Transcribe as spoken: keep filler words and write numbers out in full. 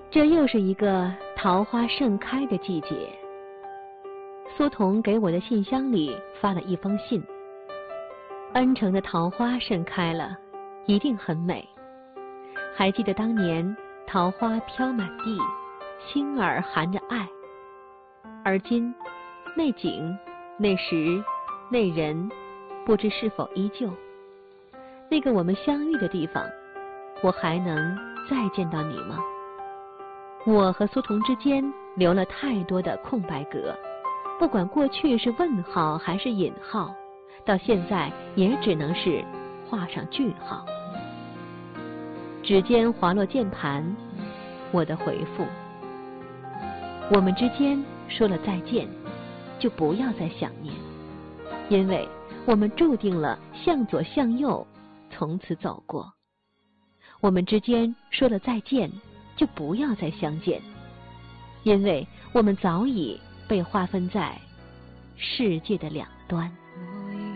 这又是一个桃花盛开的季节。苏童给我的信箱里发了一封信：恩城的桃花盛开了，一定很美。还记得当年桃花飘满地，心儿含着爱。而今那景那时那人，不知是否依旧。那个我们相遇的地方，我还能再见到你吗？我和苏童之间留了太多的空白格，不管过去是问号还是引号，到现在也只能是画上句号。指尖滑落键盘，我的回复：我们之间说了再见，就不要再想念，因为我们注定了向左向右，从此走过。我们之间说了再见，就不要再相见，因为我们早已被划分在世界的两端。